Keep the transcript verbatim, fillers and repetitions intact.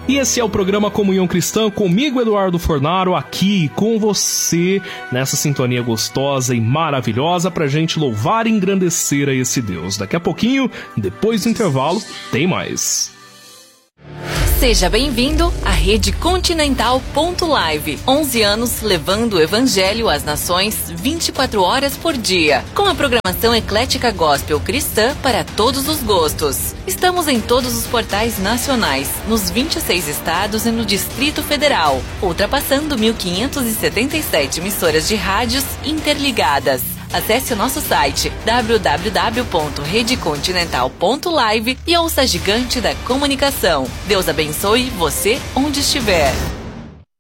E esse é o programa Comunhão Cristã, comigo, Eduardo Fornaro, aqui com você, nessa sintonia gostosa e maravilhosa pra gente louvar e engrandecer a esse Deus. Daqui a pouquinho, depois do intervalo, tem mais. Seja bem-vindo à Rede Continental ponto live. onze anos levando o Evangelho às nações vinte e quatro horas por dia. Com a programação eclética gospel cristã para todos os gostos. Estamos em todos os portais nacionais, nos vinte e seis estados e no Distrito Federal, ultrapassando mil quinhentas e setenta e sete emissoras de rádios interligadas. Acesse o nosso site w w w ponto rede continental ponto live e ouça a gigante da comunicação. Deus abençoe você onde estiver.